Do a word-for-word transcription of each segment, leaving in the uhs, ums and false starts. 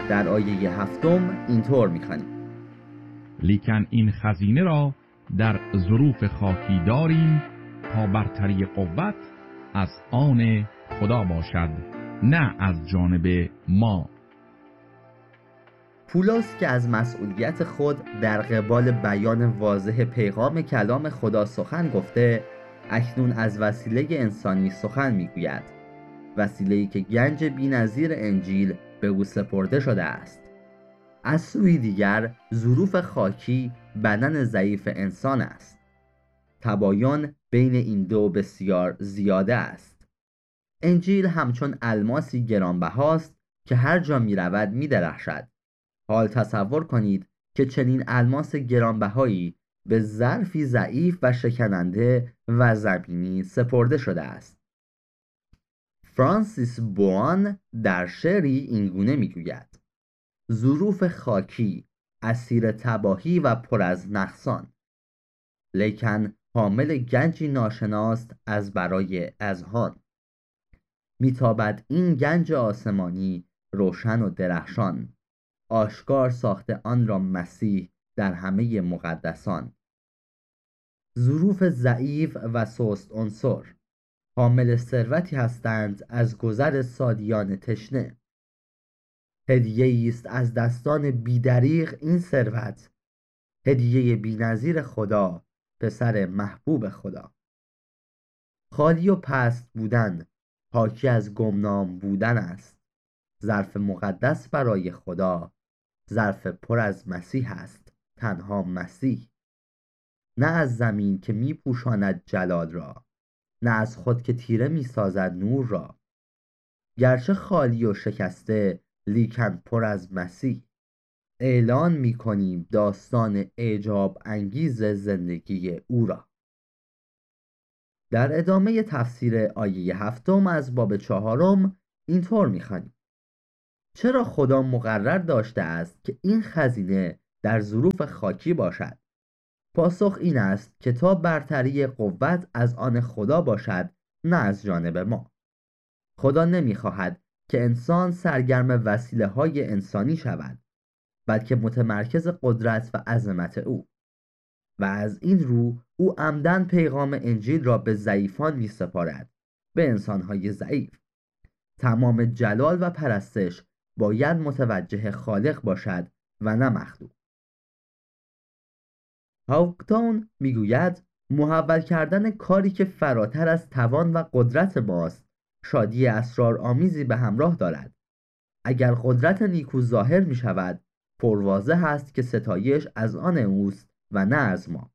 در آیه هفتم اینطور می‌خوانیم: لیکن این خزینه را در ظروف خاکی داریم تا برتری قوت از آن خدا باشد، نه از جانب ما. پولس که از مسئولیت خود در قبال بیان واضح پیغام کلام خدا سخن گفته، اکنون از وسیله انسانی سخن میگوید، وسیله‌ای که گنج بی‌نظیر انجیل به او سپرده شده است. از سوی دیگر ظروف خاکی بدن ضعیف انسان است. تباین بین این دو بسیار زیاده است. انجیل همچون الماسی گرانبهاست که هر جا می رود می درخشد. حال تصور کنید که چنین الماس گرانبهایی به ظرفی ضعیف و شکننده و زمینی سپرده شده است. فرانسیس بوان در شعری اینگونه می گوید: ظروف خاکی اسیر تباهی و پر از نقصان، لیکن حامل گنجی ناشناس از برای اذهان. میتابد این گنج آسمانی روشن و درخشان، آشکار ساخته آن را مسیح در همه مقدسان. ظروف ضعیف و سست عنصر حامل ثروتی هستند از گذر سادیان تشنه. هدیه است از دستان بیدریغ این ثروت، هدیه بی‌نظیر خدا، پسر محبوب خدا. خالی و پست بودن حاکی از گمنام بودن است. ظرف مقدس برای خدا ظرف پر از مسیح است، تنها مسیح. نه از زمین که می پوشاند جلال را، نه از خود که تیره می سازد نور را. گرچه خالی و شکسته لیکن پر از مسیح. اعلان می کنیم داستان اعجاب انگیز زندگی او را. در ادامه تفسیر آیه هفتم از باب چهارم اینطور می خوانیم: چرا خدا مقرر داشته است که این خزینه در ظروف خاکی باشد؟ پاسخ این است که تا برتری قوت از آن خدا باشد، نه از جانب ما. خدا نمی خواهد که انسان سرگرم وسیله های انسانی شود، بلکه متمرکز قدرت و عظمت او. و از این رو او عمدن پیغام انجیل را به ضعیفان می سپارد، به انسانهای ضعیف. تمام جلال و پرستش باید متوجه خالق باشد و نه مخلوق. هاوکتون می گوید محول کردن کاری که فراتر از توان و قدرت ماست شادی اسرارآمیزی به همراه دارد. اگر قدرت نیکو ظاهر می شود، پرواضح است که ستایش از آن اوست و نه از ما.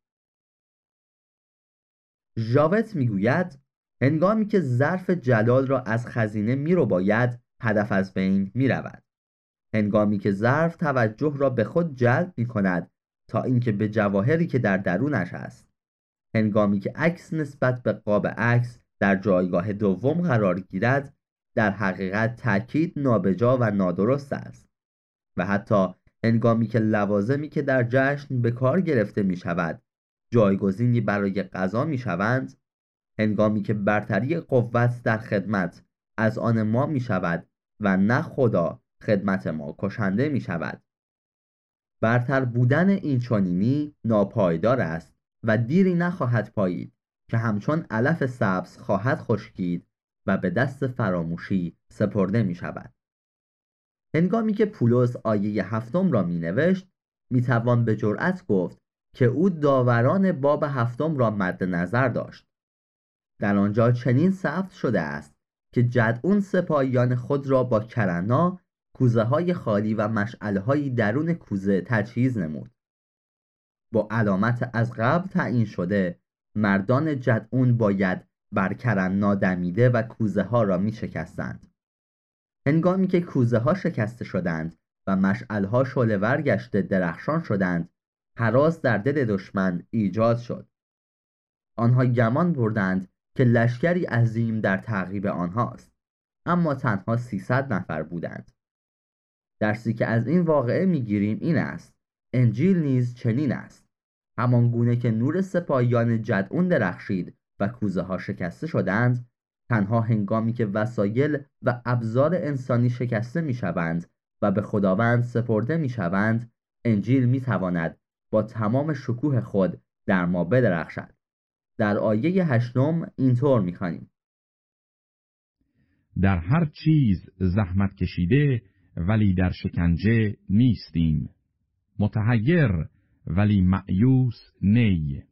ژاوت می گوید هنگامی که ظرف جلال را از خزینه می رو باید، هدف از بین می رود. هنگامی که ظرف توجه را به خود جلب می کند تا اینکه به جواهری که در درونش است. هنگامی که عکس نسبت به قاب عکس در جایگاه دوم قرار گیرد، در حقیقت تأکید نابجا و نادرست است. و حتی هنگامی که لوازمی که در جشن به کار گرفته می شود جایگزینی برای غذا می شوند، هنگامی که برتری قوت در خدمت از آن ما می شود و نه خدا خدمت ما کشنده می شود. برتر بودن این چنینی ناپایدار است و دیری نخواهد پایید که همچون علف سبز خواهد خشکید و به دست فراموشی سپرده می شود. هنگامی که پولس آیه هفتم را می نوشت، می توان به جرأت گفت که او داوران باب هفتم را مد نظر داشت. در آنجا چنین ثبت شده است که جدعون سپاهیان خود را با کرنا، کوزه های خالی و مشعله های درون کوزه تجهیز نمود. با علامت از قبل تعیین شده، مردان جدعون باید بر کرنا دمیده و کوزه ها را می شکستند. هنگامی که کوزه ها شکسته شدند و مشعل ها شعله‌ور گشته درخشان شدند، هراس در دل دشمن ایجاد شد. آنها گمان بردند که لشکری عظیم در تعقیب آنهاست، اما تنها سیصد نفر بودند. درسی که از این واقعه میگیریم این است: انجیل نیز چنین است. همان گونه که نور سپاهیان جدعون درخشید و کوزه ها شکسته شدند، تنها هنگامی که وسایل و ابزار انسانی شکسته می شوند و به خداوند سپرده میشوند، انجیل میتواند با تمام شکوه خود در ما بدرخشد. در آیه هشتم اینطور میخوانیم: در هر چیز زحمت کشیده ولی در شکنجه نیستیم، متحیر ولی مأیوس نی.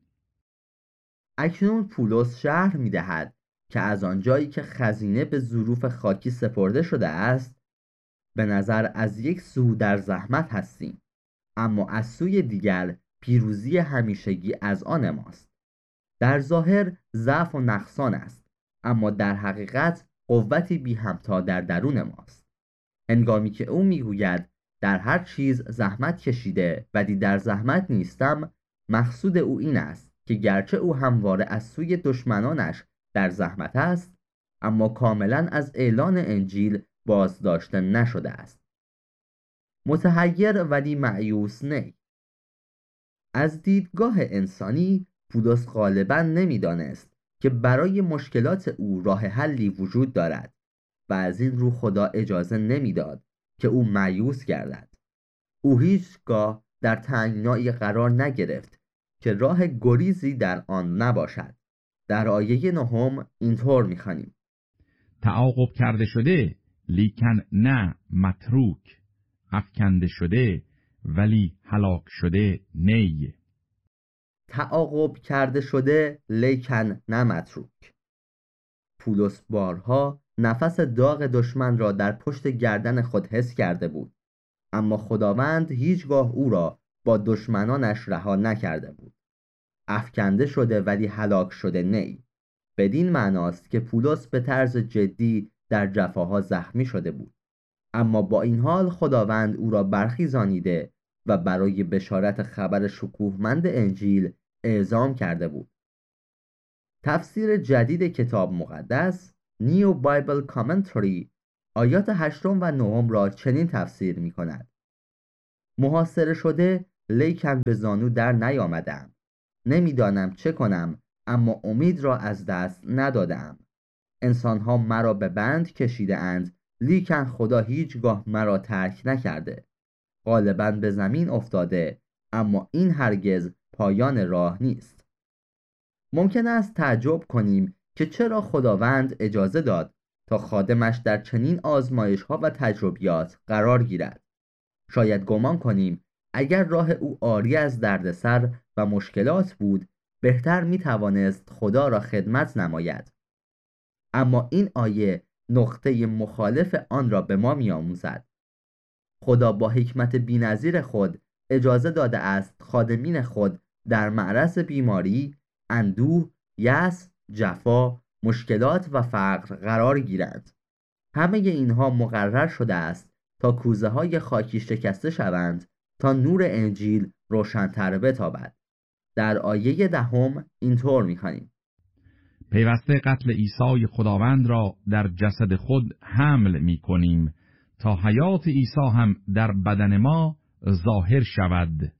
اکنون پولس شرح میدهد که از آنجایی که خزینه به ظروف خاکی سپرده شده است، به نظر از یک سو در زحمت هستیم، اما از سوی دیگر پیروزی همیشگی از آن ماست. در ظاهر ضعف و نقصان است، اما در حقیقت قوتی بی همتا در درون ماست. هنگامی که او میگوید در هر چیز زحمت کشیده ولی در زحمت نیستم، مقصود او این است که گرچه او همواره از سوی دشمنانش در زحمت است، اما کاملا از اعلان انجیل بازداشته نشده است. متحیر ولی مأیوس نی. از دیدگاه انسانی، پولس غالباً نمیدانست که برای مشکلات او راه حلی وجود دارد و از این رو خدا اجازه نمیداد که او مایوس گردد. او هیچگاه در تنگنایی قرار نگرفت که راه گریزی در آن نباشد. در آیه نهم اینطور می‌خوانیم: تعاقب کرده شده لیکن نه متروک، افکنده شده ولی هلاک شده نی. تعاقب کرده شده لیکن نه متروک. پولس بارها نفس داغ دشمن را در پشت گردن خود حس کرده بود، اما خداوند هیچگاه او را با دشمنانش رها نکرده بود. افکنده شده ولی هلاک شده نی. بدین معناست که پولس به طرز جدی در جفاها زخمی شده بود، اما با این حال خداوند او را برخیزانیده و برای بشارت خبر شکوهمند انجیل اعزام کرده بود. تفسیر جدید کتاب مقدس نیو بایبل کامنتری آیات هشتم و نهم را چنین تفسیر می کند: محاصره شده لیکن به زانو در نیامدم، نمیدانم چه کنم اما امید را از دست ندادم. انسانها مرا به بند کشیده اند لیکن خدا هیچگاه مرا ترک نکرده. غالباً به زمین افتاده، اما این هرگز پایان راه نیست. ممکن است تعجب کنیم که چرا خداوند اجازه داد تا خادمش در چنین آزمایش ها و تجربیات قرار گیرد. شاید گمان کنیم اگر راه او عاری از دردسر و مشکلات بود، بهتر می توانست خدا را خدمت نماید. اما این آیه نقطه مخالف آن را به ما می آموزد. خدا با حکمت بی‌نظیر خود اجازه داده است خادمین خود در معرض بیماری، اندوه، یأس، جفا، مشکلات و فقر قرار گیرند. همه اینها مقرر شده است تا کوزه های خاکی شکسته شوند تا نور انجیل روشن‌تر بتابد. در آیه دهم اینطور می‌خوانیم: پیوسته قتل عیسی خداوند را در جسد خود حمل می‌کنیم تا حیات عیسی هم در بدن ما ظاهر شود.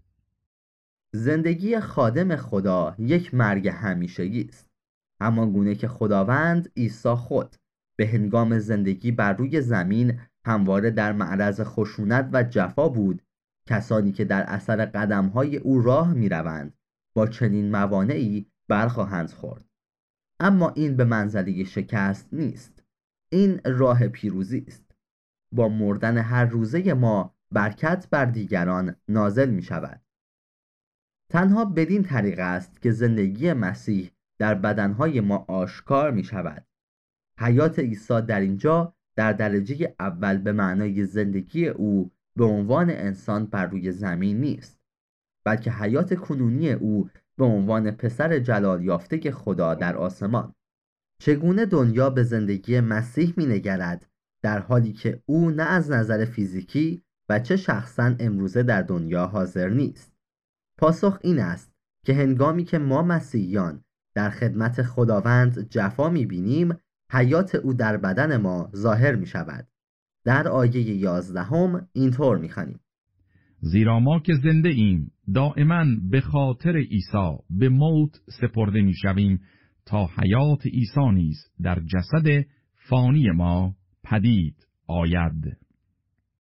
زندگی خادم خدا یک مرگ همیشگی است، همان گونه که خداوند عیسی خود به هنگام زندگی بر روی زمین همواره در معرض خشونت و جفا بود. کسانی که در اثر قدم‌های او راه می‌روند با چنین موانعی برخواهند خورد. اما این به منزله شکست نیست، این راه پیروزی است. با مردن هر روزه ما برکت بر دیگران نازل می شود. تنها بدین طریق است که زندگی مسیح در بدنهای ما آشکار می شود. حیات عیسی در اینجا در درجه اول به معنای زندگی او به عنوان انسان بر روی زمین نیست، بلکه حیات کنونی او به عنوان پسر جلال یافته خدا در آسمان. چگونه دنیا به زندگی مسیح می نگرد در حالی که او نه از نظر فیزیکی و چه شخصاً امروزه در دنیا حاضر نیست؟ پاسخ این است که هنگامی که ما مسیحیان در خدمت خداوند جفا می بینیم، حیات او در بدن ما ظاهر می شود. در آیه یازدهم اینطور می خوانیم: زیرا ما که زنده ایم دائما به خاطر عیسی به موت سپرده می شویم تا حیات عیسی نیز در جسد فانی ما پدید آید.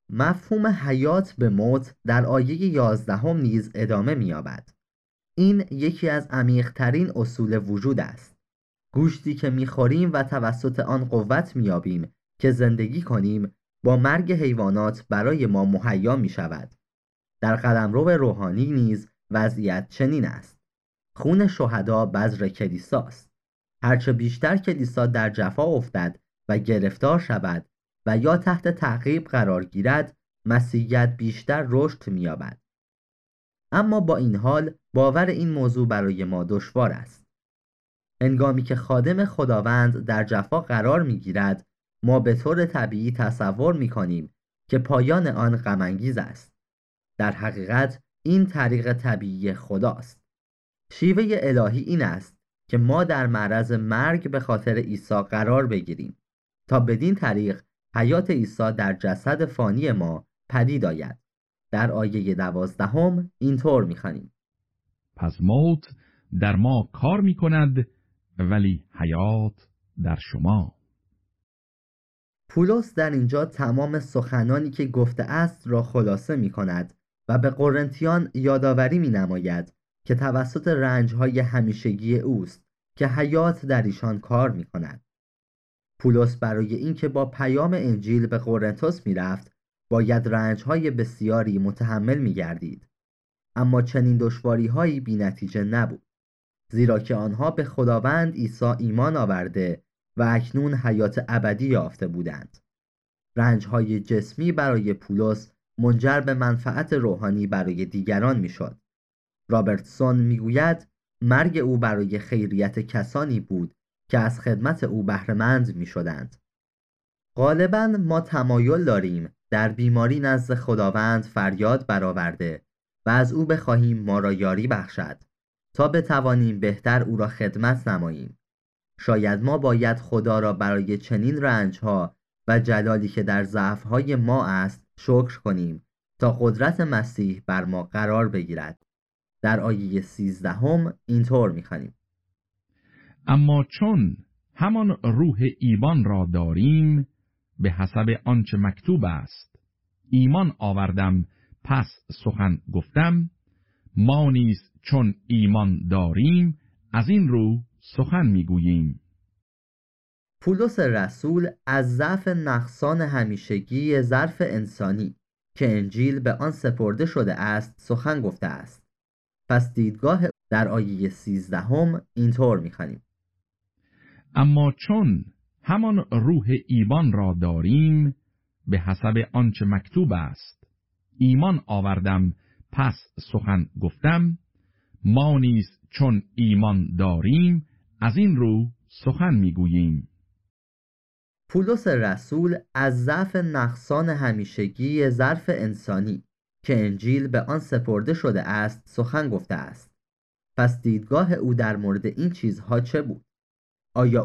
مفهوم حیات به موت در آیه یازدهم نیز ادامه می‌یابد. این یکی از عمیق‌ترین اصول وجود است. گوشتی که می‌خوریم و توسط آن قوت می‌یابیم که زندگی کنیم، با مرگ حیوانات برای ما مهیا می‌شود. در قلمرو روحانی نیز وضعیت چنین است. خون شهدا بذر کلیساست. هرچه بیشتر کلیسا در جفا افتد و گرفتار شود و یا تحت تعقیب قرار گیرد، مسیحیت بیشتر رشد می‌یابد. اما با این حال باور این موضوع برای ما دشوار است. هنگامی که خادم خداوند در جفا قرار می‌گیرد، ما به طور طبیعی تصور می‌کنیم که پایان آن غم‌انگیز است. در حقیقت این طریق طبیعی خداست. شیوه الهی این است که ما در معرض مرگ به خاطر عیسی قرار بگیریم تا بدین طریق حیات عیسی در جسد فانی ما پدید آید. در آیه دوازدهم اینطور می‌خوانیم: پس موت در ما کار می کند ولی حیات در شما. پولس در اینجا تمام سخنانی که گفته است را خلاصه می کند و به قرنتیان یادآوری می نماید که توسط رنج‌های همیشگی اوست که حیات در ایشان کار می کند. پولس برای اینکه با پیام انجیل به قرنتس می رفت، باید رنج‌های بسیاری متحمل می گردید. اما چنین دشواری‌هایی بی نتیجه نبود، زیرا که آنها به خداوند عیسی ایمان آورده و اکنون حیات ابدی یافته بودند. رنج‌های جسمی برای پولس منجر به منفعت روحانی برای دیگران می‌شد. رابرتسون می‌گوید مرگ او برای خیریت کسانی بود که از خدمت او بهره‌مند می‌شدند. غالباً ما تمایل داریم در بیماری نزد خداوند فریاد برآورده و از او بخواهیم ما را یاری بخشد تا بتوانیم بهتر او را خدمت نماییم. شاید ما باید خدا را برای چنین رنج‌ها و جلالی که در ضعف‌های ما است شکر کنیم تا قدرت مسیح بر ما قرار بگیرد. در آیه سیزدهم اینطور می‌خوانیم: اما چون همان روح ایمان را داریم، به حسب آنچه مکتوب است، ایمان آوردم پس سخن گفتم، ما نیز چون ایمان داریم از این رو سخن میگوییم. پولس رسول از ضعف نقصان همیشگی ظرف انسانی که انجیل به آن سپرده شده است سخن گفته است. پس دیدگاه در آیه سیزدهم اینطور می‌خوانیم: اما چون همان روح ایمان را داریم، به حسب آنچه مکتوب است، ایمان آوردم پس سخن گفتم، ما نیز چون ایمان داریم از این رو سخن میگوییم. پولس رسول از ضعف نقصان همیشگی ظرف انسانی که انجیل به آن سپرده شده است سخن گفته است. پس دیدگاه او در مورد این چیزها چه بود؟ آیا